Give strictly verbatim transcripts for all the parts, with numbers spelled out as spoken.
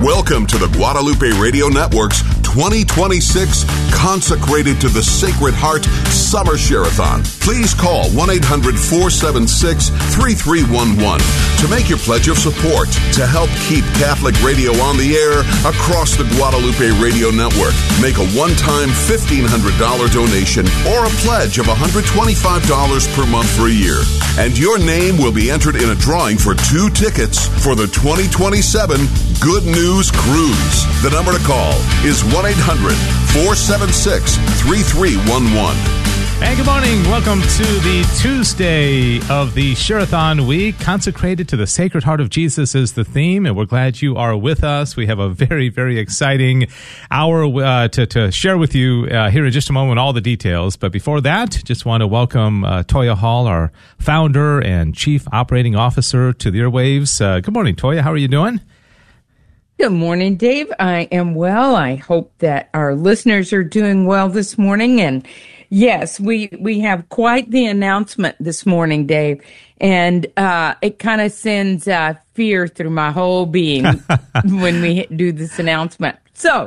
Welcome to the Guadalupe Radio Network's twenty twenty-six Consecrated to the Sacred Heart Summer Share-a-thon. Please call one eight hundred four seven six three three one one to make your pledge of support to help keep Catholic radio on the air across the Guadalupe Radio Network. Make a one-time fifteen hundred dollars donation or a pledge of one hundred twenty-five dollars per month for a year. And your name will be entered in a drawing for two tickets for the twenty twenty-seven Good News Cruise. The number to call is one eight hundred four seven six three three one one. Hey, good morning. Welcome to the Tuesday of the Share-a-thon week. Consecrated to the Sacred Heart of Jesus is the theme, and we're glad you are with us. We have a very, very exciting hour uh, to, to share with you uh, here in just a moment, all the details. But before that, just want to welcome uh, Toya Hall, our founder and chief operating officer, to the airwaves. Uh, good morning, Toya. How are you doing? Good morning, Dave. I am well. I hope that our listeners are doing well this morning. And yes, we, we have quite the announcement this morning, Dave. And uh, it kind of sends uh, fear through my whole being when we do this announcement. So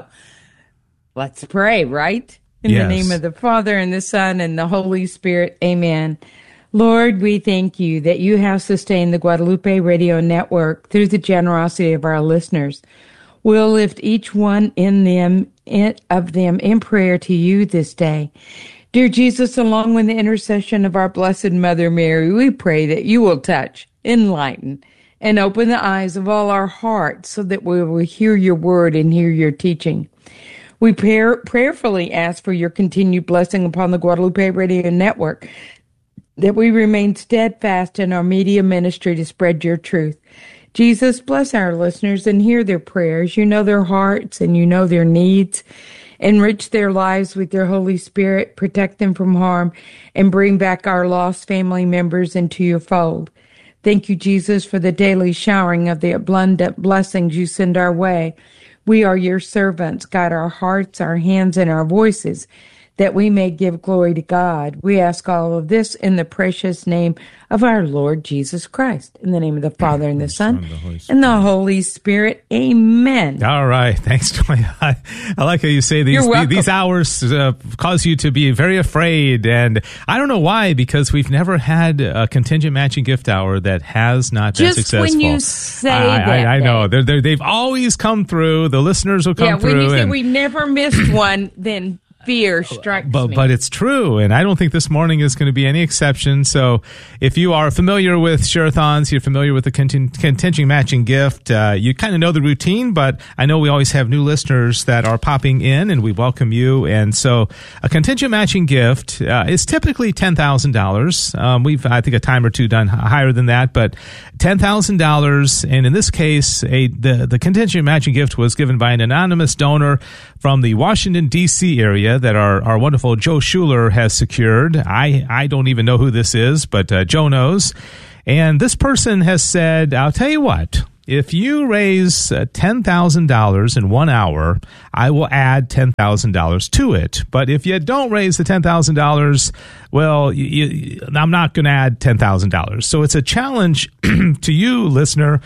let's pray, right? In yes. the name of the Father and the Son and the Holy Spirit. Amen. Lord, we thank you that you have sustained the Guadalupe Radio Network through the generosity of our listeners. We'll lift each one in them in, of them in prayer to you this day. Dear Jesus, along with the intercession of our Blessed Mother Mary, we pray that you will touch, enlighten, and open the eyes of all our hearts so that we will hear your word and hear your teaching. We pray, prayerfully ask for your continued blessing upon the Guadalupe Radio Network, that we remain steadfast in our media ministry to spread your truth. Jesus, bless our listeners and hear their prayers. You know their hearts and you know their needs. Enrich their lives with your Holy Spirit. Protect them from harm and bring back our lost family members into your fold. Thank you, Jesus, for the daily showering of the abundant blessings you send our way. We are your servants. Guide our hearts, our hands, and our voices, that we may give glory to God. We ask all of this in the precious name of our Lord Jesus Christ. In the name of the Father, and the Son, and the Holy Spirit. Amen. All right. Thanks, Toya. I, I like how you say these these hours uh, cause you to be very afraid. And I don't know why, because we've never had a contingent matching gift hour that has not been Just successful. Just when you say I, that. I, I know. They're, they're, they've always come through. The listeners will come yeah, through. Yeah, when you say and, we never missed one, then fear strikes but, me. But it's true, and I don't think this morning is going to be any exception. So if you are familiar with Share-a-thons, you're familiar with the conting- contingent matching gift, uh, you kind of know the routine, but I know we always have new listeners that are popping in, and we welcome you. And so a contingent matching gift uh, is typically ten thousand dollars. Um, we've, I think, a time or two done higher than that, but ten thousand dollars. And in this case, a the, the contingent matching gift was given by an anonymous donor from the Washington, D C area that our, our wonderful Joe Schuler has secured. I, I don't even know who this is, but uh, Joe knows. And this person has said, I'll tell you what, if you raise uh, ten thousand dollars in one hour, I will add ten thousand dollars to it. But if you don't raise the ten thousand dollars, well, you, you, I'm not going to add ten thousand dollars. So it's a challenge to you, listener,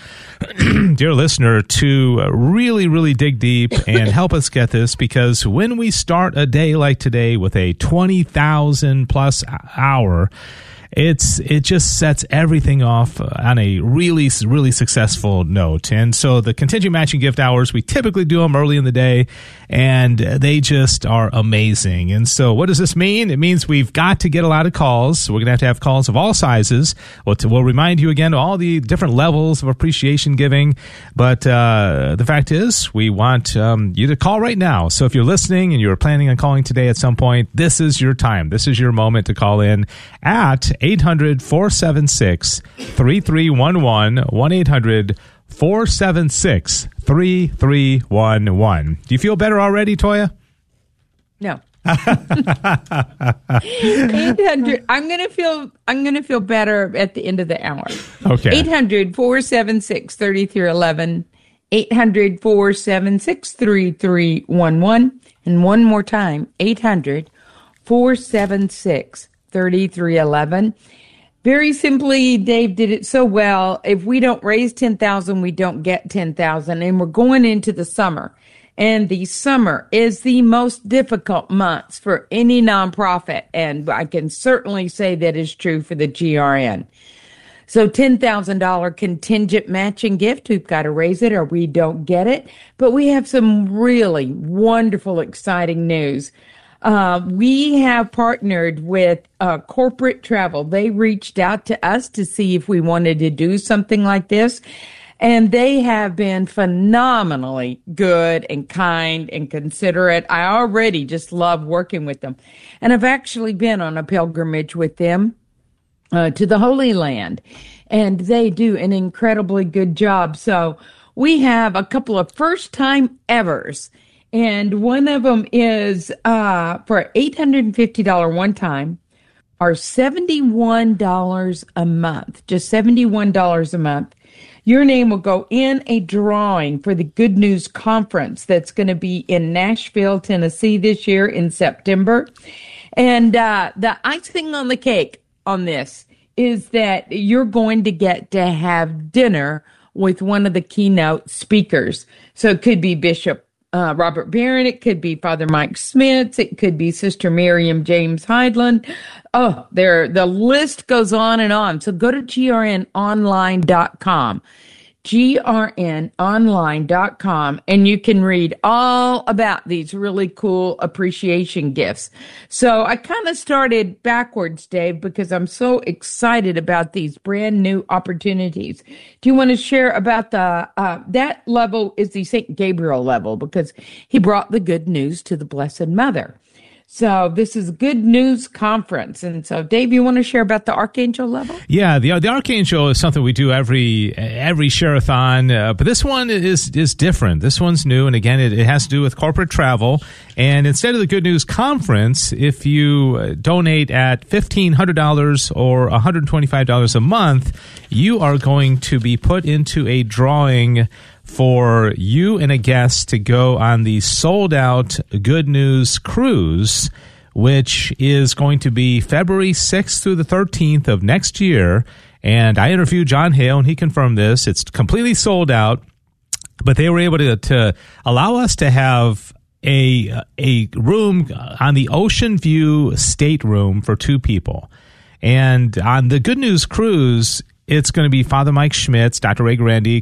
dear listener, to really, really dig deep and help us get this, because when we start a day like today with a twenty thousand plus hour, It's it just sets everything off on a really, really successful note. And so the contingent matching gift hours, we typically do them early in the day, and they just are amazing. And so what does this mean? It means we've got to get a lot of calls. We're going to have to have calls of all sizes. We'll, to, we'll remind you again all the different levels of appreciation giving. But uh, the fact is, we want um, you to call right now. So if you're listening and you're planning on calling today at some point, this is your time. This is your moment to call in at eight hundred, four seven six, three three one one, one eight hundred, four seven six, three three one one. Do you feel better already, Toya? No. eight hundred. I'm gonna feel. I'm gonna feel better at the end of the hour. Okay. eight hundred, four seven six, three three one one. eight hundred, four seven six, three three one one. And one more time. eight hundred, four seven six, three three one one. Very simply, Dave did it so well. If we don't raise ten thousand, we don't get ten thousand. And we're going into the summer. And the summer is the most difficult months for any nonprofit. And I can certainly say that is true for the G R N. So ten thousand dollars contingent matching gift. We've got to raise it or we don't get it. But we have some really wonderful, exciting news. Uh, we have partnered with uh, Corporate Travel. They reached out to us to see if we wanted to do something like this. And they have been phenomenally good and kind and considerate. I already just love working with them. And I've actually been on a pilgrimage with them uh, to the Holy Land. And they do an incredibly good job. So we have a couple of first-time evers. And one of them is uh, for eight hundred fifty dollars one time or seventy-one dollars a month, just seventy-one dollars a month. Your name will go in a drawing for the Good News Conference that's going to be in Nashville, Tennessee this year in September. And uh, the icing on the cake on this is that you're going to get to have dinner with one of the keynote speakers. So it could be Bishop Uh, Robert Barron, it could be Father Mike Smith, it could be Sister Miriam James Heidland. Oh, there, the list goes on and on. So go to G R N online dot com, G R N online dot com, and you can read all about these really cool appreciation gifts. So I kind of started backwards, Dave, because I'm so excited about these brand new opportunities. Do you want to share about the, uh, that level is the Saint Gabriel level because he brought the good news to the Blessed Mother. So this is Good News Conference. And so, Dave, you want to share about the Archangel level? Yeah, the the Archangel is something we do every every Share-a-thon, uh, but this one is is different. This one's new, and again, it, it has to do with corporate travel. And instead of the Good News Conference, if you donate at fifteen hundred dollars or one hundred twenty-five dollars a month, you are going to be put into a drawing for you and a guest to go on the sold-out Good News Cruise, which is going to be February sixth through the thirteenth of next year. And I interviewed John Hale, and he confirmed this. It's completely sold out, but they were able to, to allow us to have a a room on the Ocean View stateroom for two people. And on the Good News Cruise, it's going to be Father Mike Schmitz, Doctor Ray Grandy,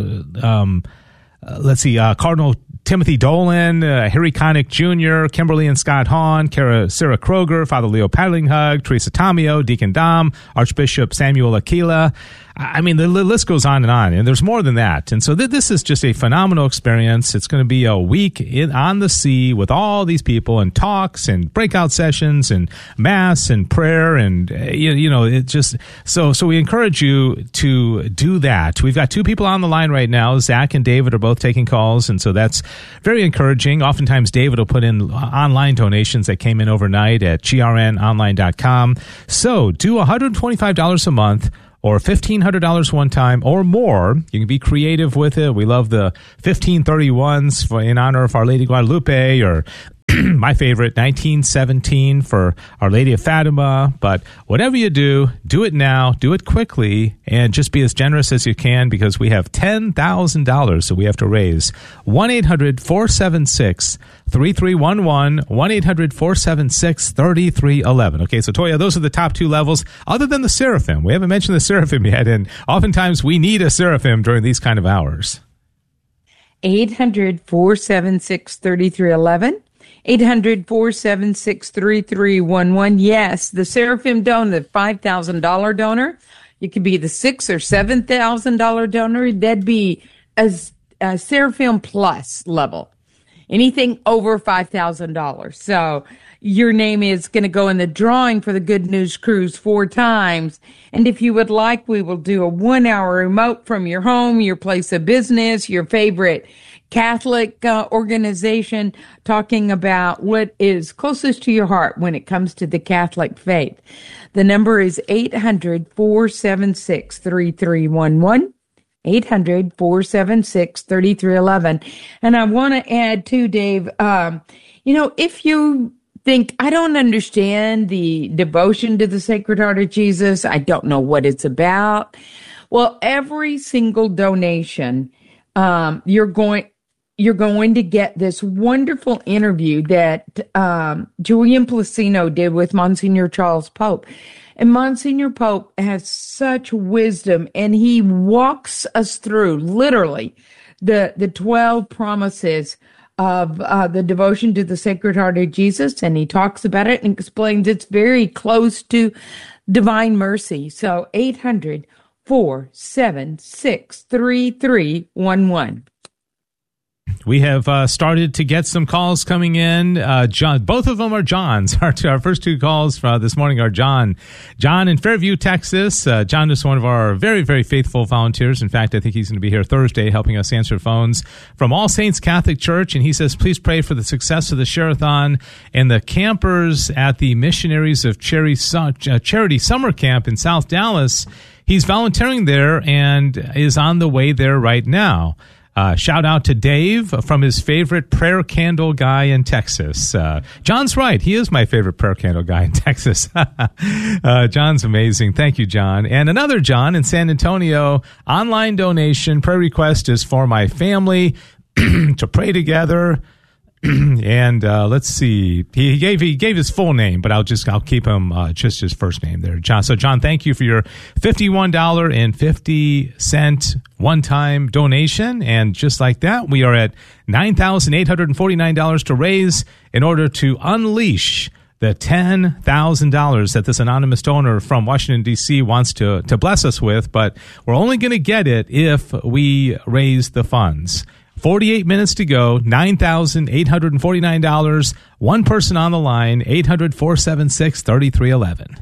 um, uh, let's see, uh, Cardinal Timothy Dolan, uh, Harry Connick Junior, Kimberly and Scott Hahn, Cara, Sarah Kroger, Father Leo Paddlinghug, Teresa Tomeo, Deacon Dom, Archbishop Samuel Aquila. I mean, the list goes on and on, and there's more than that. And so th- this is just a phenomenal experience. It's going to be a week in, on the sea with all these people and talks and breakout sessions and mass and prayer. And, uh, you, you know, it just, so, so we encourage you to do that. We've got two people on the line right now. Zach and David are both taking calls. And so that's very encouraging. Oftentimes David will put in online donations that came in overnight at G R N online dot com. So do one hundred twenty-five dollars a month, or fifteen hundred dollars one time or more. You can be creative with it. We love the fifteen thirty-ones for, in honor of Our Lady Guadalupe, or my favorite, nineteen seventeen for Our Lady of Fatima. But whatever you do, do it now, do it quickly, and just be as generous as you can because we have ten thousand dollars that we have to raise. one eight hundred four seven six three three one one, one eight hundred four seven six three three one one. Okay, so Toya, those are the top two levels other than the Seraphim. We haven't mentioned the Seraphim yet, and oftentimes we need a Seraphim during these kind of hours. eight hundred four seven six three three one one. eight hundred four seven six three three one one. Yes, the Seraphim donor, the five thousand dollars donor. You could be the six thousand dollars or seven thousand dollars donor. That'd be a, a Seraphim Plus level. Anything over five thousand dollars. So your name is going to go in the drawing for the Good News Cruise four times. And if you would like, we will do a one-hour remote from your home, your place of business, your favorite Catholic uh, organization, talking about what is closest to your heart when it comes to the Catholic faith. The number is eight hundred four seven six three three one one, eight hundred four seven six three three one one. And I want to add too, Dave, um, you know, if you think, I don't understand the devotion to the Sacred Heart of Jesus. I don't know what it's about. Well, every single donation, um, you're going, you're going to get this wonderful interview that um, Julian Placino did with Monsignor Charles Pope. And Monsignor Pope has such wisdom, and he walks us through, literally, the, the twelve promises of uh, the devotion to the Sacred Heart of Jesus, and he talks about it and explains it's very close to divine mercy. So eight hundred, four seven six, three three one one. We have uh, started to get some calls coming in. Uh, John, both of them are John's. Our, our first two calls for, uh, this morning are John. John in Fairview, Texas. Uh, John is one of our very, very faithful volunteers. In fact, I think he's going to be here Thursday helping us answer phones from All Saints Catholic Church. And he says, please pray for the success of the Share-a-thon and the campers at the Missionaries of Charity, uh, Charity Summer Camp in South Dallas. He's volunteering there and is on the way there right now. Uh, shout out to Dave from his favorite prayer candle guy in Texas. Uh, John's right. He is my favorite prayer candle guy in Texas. uh, John's amazing. Thank you, John. And another John in San Antonio. Online donation. Prayer request is for my family to pray together. And uh, let's see. He gave he gave his full name, but I'll just I'll keep him uh, just his first name there, John. So John, thank you for your fifty-one dollars and fifty cents one-time donation, and just like that, we are at nine thousand eight hundred forty-nine dollars to raise in order to unleash the ten thousand dollars that this anonymous donor from Washington, D C wants to to bless us with. But we're only going to get it if we raise the funds. forty-eight minutes to go, nine thousand eight hundred forty-nine dollars. One person on the line, eight hundred, four seven six, three three one one.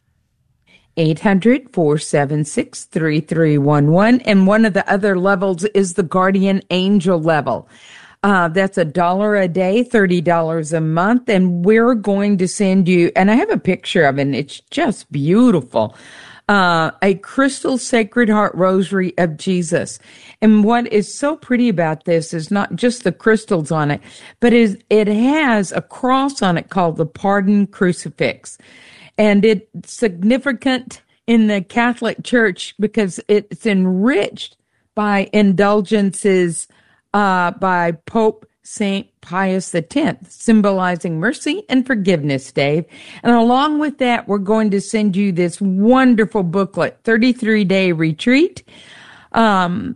eight hundred, four seven six, three three one one. And one of the other levels is the Guardian Angel level. Uh, that's a dollar a day, thirty dollars a month. And we're going to send you, and I have a picture of it, and it's just beautiful. Uh, a crystal Sacred Heart Rosary of Jesus. And what is so pretty about this is not just the crystals on it, but is it has a cross on it called the Pardon Crucifix. And it's significant in the Catholic Church because it's enriched by indulgences uh, by Pope Saint Pius X, symbolizing mercy and forgiveness, Dave. And along with that, we're going to send you this wonderful booklet, thirty-three day Retreat, um,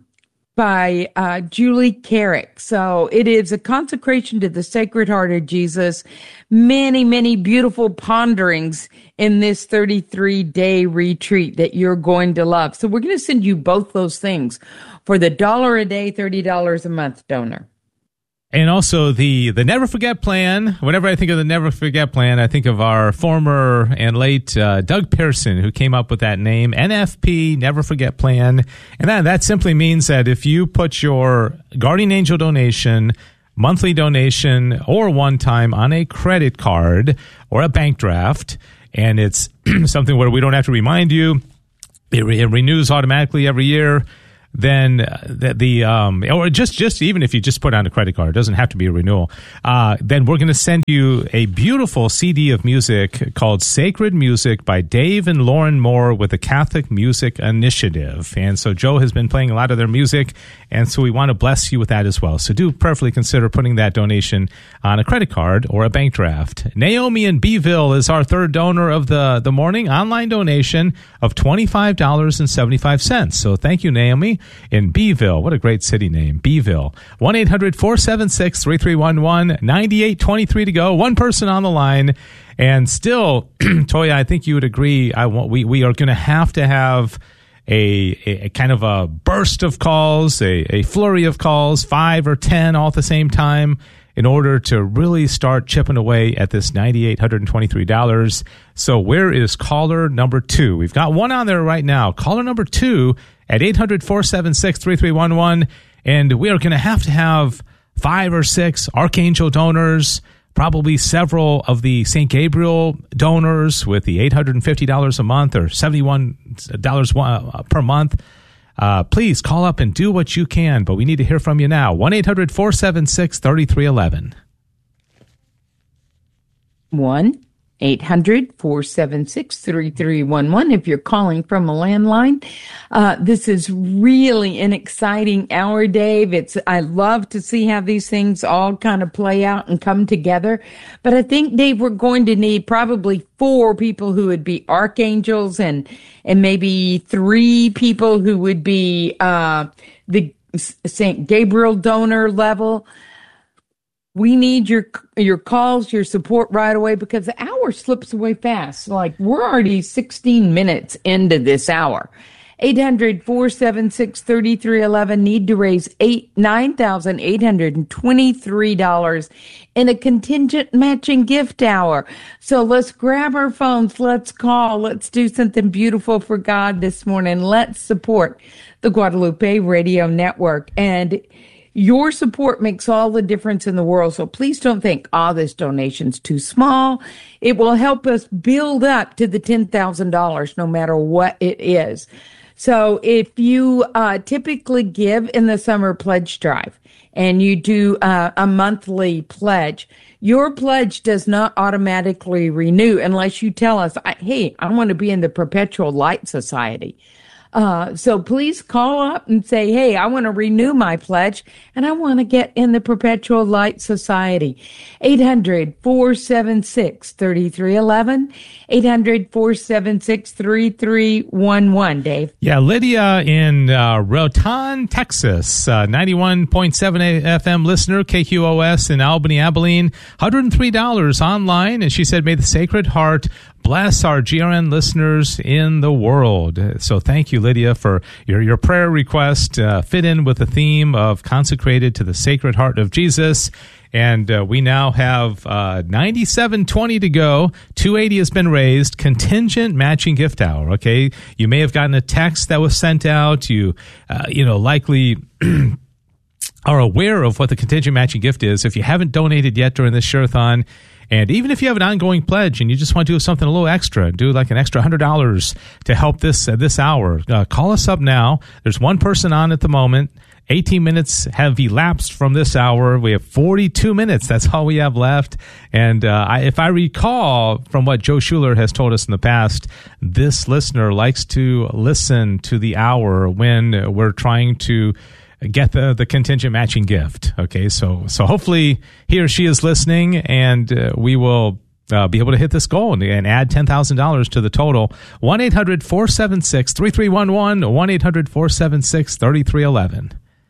by uh, Julie Carrick. So it is a consecration to the Sacred Heart of Jesus. Many, many beautiful ponderings in this thirty-three day retreat that you're going to love. So we're going to send you both those things for the dollar a day, thirty dollars a month donor. And also the, the Never Forget Plan. Whenever I think of the Never Forget Plan, I think of our former and late uh, Doug Pearson, who came up with that name, N F P, Never Forget Plan. And that, that simply means that if you put your Guardian Angel donation, monthly donation, or one time on a credit card or a bank draft, and it's something where we don't have to remind you, it, re- it renews automatically every year, then the, the um or just just even if you just put on a credit card, it doesn't have to be a renewal, uh then we're going to send you a beautiful C D of music called Sacred Music by Dave and Lauren Moore with the Catholic Music Initiative. And so Joe has been playing a lot of their music, and so we want to bless you with that as well. So do prayerfully consider putting that donation on a credit card or a bank draft. Naomi in Beeville is our third donor of the the morning, online donation of twenty-five dollars and seventy-five cents. So thank you, Naomi in Beeville. What a great city name, Beeville. one eight hundred, four seven six, three three one one, ninety-eight twenty-three to go. One person on the line. And still, Toya, I think you would agree, I want, we, we are going to have to have a, a, a kind of a burst of calls, a, a flurry of calls, five or ten all at the same time, in order to really start chipping away at this nine thousand eight hundred twenty-three dollars. So where is caller number two? We've got one on there right now. Caller number two at eight hundred, four seven six, three three one one. And we are going to have to have five or six Archangel donors, probably several of the Saint Gabriel donors with the eight hundred fifty dollars a month or seventy-one dollars per month. Uh, please call up and do what you can, but we need to hear from you now. one eight hundred, four seven six, three three one one. one eight hundred four seven six three three one one if you're calling from a landline. Uh, this is really an exciting hour, Dave. It's, I love to see how these things all kind of play out and come together. But I think, Dave, we're going to need probably four people who would be archangels and, and maybe three people who would be, uh, the Saint Gabriel donor level. We need your your calls, your support right away, because the hour slips away fast. Like, we're already sixteen minutes into this hour. eight hundred four seven six three three one one. Need to raise eight nine thousand eight hundred twenty-three dollars in a contingent matching gift hour. So let's grab our phones. Let's call. Let's do something beautiful for God this morning. Let's support the Guadalupe Radio Network. And your support makes all the difference in the world. So please don't think, oh, this donation's too small. It will help us build up to the ten thousand dollars, no matter what it is. So if you uh, typically give in the summer pledge drive and you do uh, a monthly pledge, your pledge does not automatically renew unless you tell us, hey, I want to be in the Perpetual Light Society. Uh, so please call up and say, hey, I want to renew my pledge and I want to get in the Perpetual Light Society. eight hundred four seven six three three one one. eight hundred four seven six three three one one, Dave. Yeah, Lydia in uh, Rotan, Texas, uh, ninety-one point seven F M listener, K Q O S in Albany, Abilene, one hundred three dollars online. And she said, may the Sacred Heart bless our G R N listeners in the world. So thank you, Lydia, for your, your prayer request. Uh, fit in with the theme of consecrated to the Sacred Heart of Jesus. And uh, we now have uh, ninety-seven twenty to go. two eighty has been raised. Contingent matching gift hour. Okay, you may have gotten a text that was sent out. You, uh, you know, likely are aware of what the contingent matching gift is. If you haven't donated yet during this Share-a-thon, and even if you have an ongoing pledge and you just want to do something a little extra, do like an extra one hundred dollars to help this uh, this hour, uh, call us up now. There's one person on at the moment. eighteen minutes have elapsed from this hour. We have forty-two minutes. That's all we have left. And uh, I, if I recall from what Joe Schuler has told us in the past, this listener likes to listen to the hour when we're trying to get the, the contingent matching gift. Okay, so so hopefully he or she is listening, and uh, we will uh, be able to hit this goal and, and add ten thousand dollars to the total. one eight hundred four seven six three three one one, one eight hundred four seven six three three one one.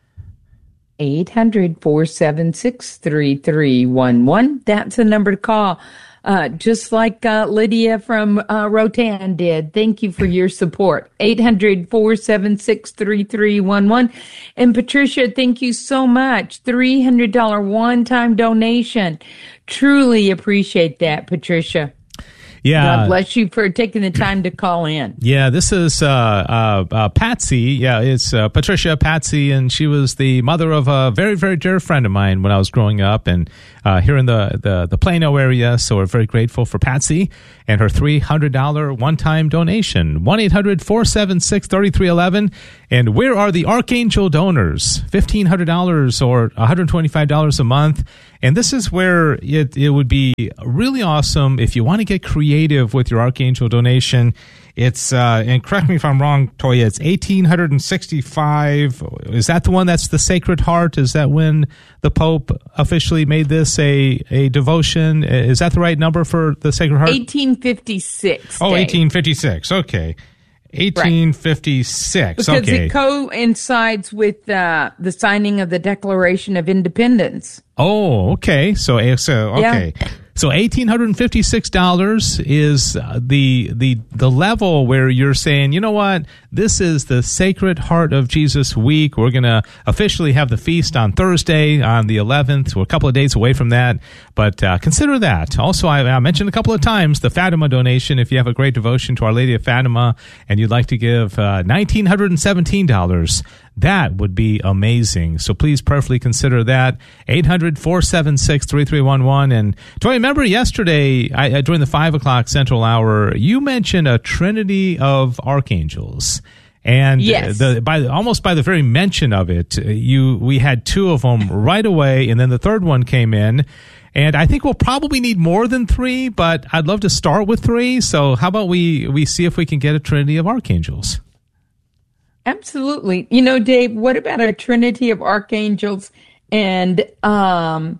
eight hundred four seven six three three one one. That's the number to call. Uh, just like uh, Lydia from uh, Rotan did. Thank you for your support. eight hundred four seven six three three one one. And Patricia, thank you so much. three hundred dollars one-time donation. Truly appreciate that, Patricia. Yeah. God bless you for taking the time to call in. Yeah, this is uh, uh, uh, Patsy. Yeah, it's uh, Patricia Patsy, and she was the mother of a very, very dear friend of mine when I was growing up, and uh, here in the, the, the Plano area. So we're very grateful for Patsy and her three hundred dollars one-time donation. one eight hundred four seven six three three one one. And where are the Archangel donors? fifteen hundred dollars or one hundred twenty-five dollars a month. And this is where it, it would be really awesome if you want to get creative with your Archangel donation. It's, uh, and correct me if I'm wrong, Toya, it's eighteen sixty-five. Is that the one that's the Sacred Heart? Is that when the Pope officially made this a, a devotion? Is that the right number for the Sacred Heart? eighteen fifty-six. Oh, Dave. eighteen fifty-six. Okay. eighteen fifty-six. Because okay. it coincides with uh, the signing of the Declaration of Independence. Oh, okay. So, so okay. Yeah. So eighteen fifty-six dollars is the the the level where you're saying, you know what, this is the Sacred Heart of Jesus week. We're going to officially have the feast on Thursday, on the eleventh. We're a couple of days away from that, but uh, consider that. Also, I, I mentioned a couple of times the Fatima donation. If you have a great devotion to Our Lady of Fatima and you'd like to give uh, one thousand nine hundred seventeen dollars, that would be amazing. So please prayerfully consider that. eight hundred four seven six three three one one. And do I remember yesterday I, during the five o'clock Central Hour, you mentioned a trinity of archangels. And yes. the, by almost by the very mention of it, you we had two of them right away, and then the third one came in. And I think we'll probably need more than three, but I'd love to start with three. So how about we, we see if we can get a Trinity of Archangels? Absolutely. You know, Dave, what about a Trinity of Archangels and um,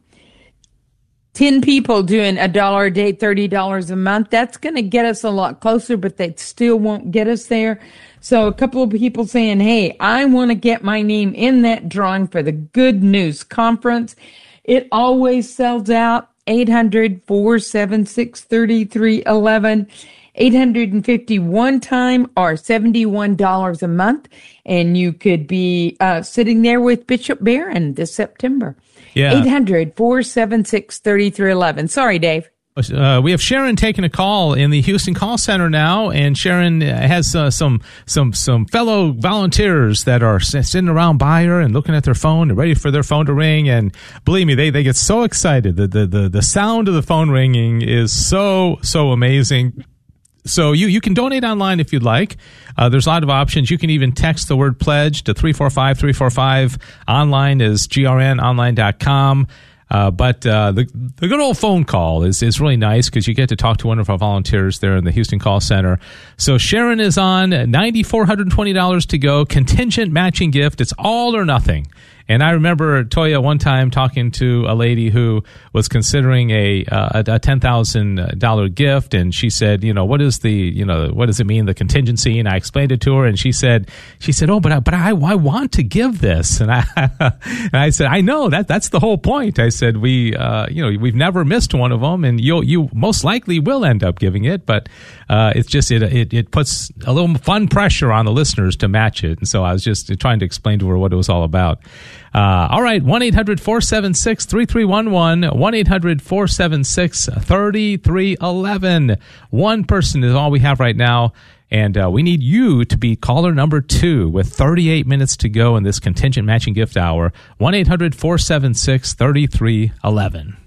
ten people doing a dollar a day, thirty dollars a month? That's going to get us a lot closer, but that still won't get us there. So a couple of people saying, hey, I want to get my name in that drawing for the Good News Conference. It always sells out. eight hundred, four seven six, three three one one. eight hundred fifty one time or seventy-one dollars a month. And you could be uh, sitting there with Bishop Barron this September. Yeah. eight hundred, four seven six, three three one one. Sorry, Dave. Uh, we have Sharon taking a call in the Houston call center now, and Sharon has uh, some some some fellow volunteers that are sitting around by her and looking at their phone and ready for their phone to ring. And believe me, they, they get so excited. The, the the the sound of the phone ringing is so so amazing. So you, you can donate online if you'd like. Uh, there's a lot of options. You can even text the word pledge to three four five three four five. Online is g r n online dot com. Uh, but uh, the the good old phone call is, is really nice because you get to talk to one of our volunteers there in the Houston Call Center. So Sharon is on, nine thousand four hundred twenty dollars to go, contingent matching gift. It's all or nothing. And I remember, Toya, one time talking to a lady who was considering a uh, a ten thousand dollars gift, and she said, you know, what is the, you know, what does it mean, the contingency? And I explained it to her, and she said, she said, oh, but I, but I, I want to give this, and I and I said, I know that that's the whole point. I said, we, uh, you know, we've never missed one of them, and you you most likely will end up giving it, but uh, it's just it, it it puts a little fun pressure on the listeners to match it, and so I was just trying to explain to her what it was all about. Uh, all right, one eight hundred, four seven six, three three one one, one eight hundred, four seven six, three three one one. One person is all we have right now, and uh, we need you to be caller number two with thirty-eight minutes to go in this contingent matching gift hour. one eight hundred, four seven six, three three one one.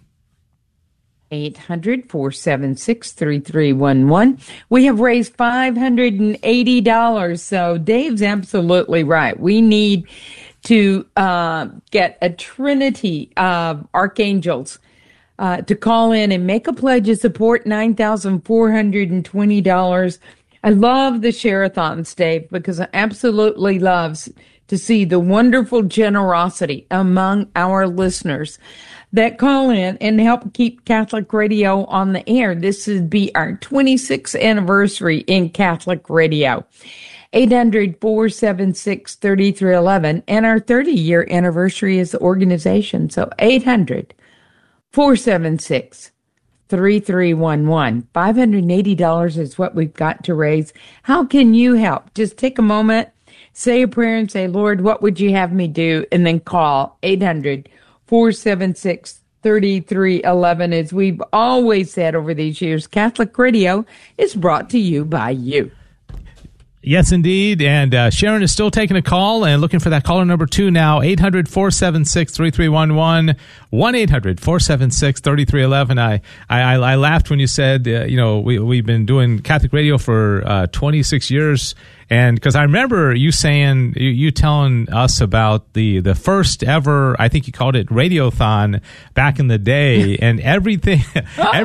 eight hundred, four seven six, three three one one. We have raised five hundred eighty dollars, so Dave's absolutely right. We need to uh, get a trinity of archangels uh, to call in and make a pledge of support, nine thousand four hundred twenty dollars. I love the share-a-thons, Dave, because I absolutely love to see the wonderful generosity among our listeners that call in and help keep Catholic Radio on the air. This would be our twenty-sixth anniversary in Catholic Radio. eight hundred, four seven six, three three one one, and our thirty-year anniversary as the organization. So eight hundred, four seven six, three three one one. five hundred eighty dollars is what we've got to raise. How can you help? Just take a moment, say a prayer, and say, Lord, what would you have me do? And then call eight hundred, four seven six, three three one one. As we've always said over these years, Catholic Radio is brought to you by you. Yes, indeed. And uh, Sharon is still taking a call and looking for that caller number two now. eight hundred, four seven six, three three one one. one eight hundred, four seven six, three three one one. I, I, I laughed when you said, uh, you know, we, we've been doing Catholic Radio for uh, twenty-six years. And because I remember you saying, you, you telling us about the, the first ever, I think you called it Radiothon back in the day, and everything.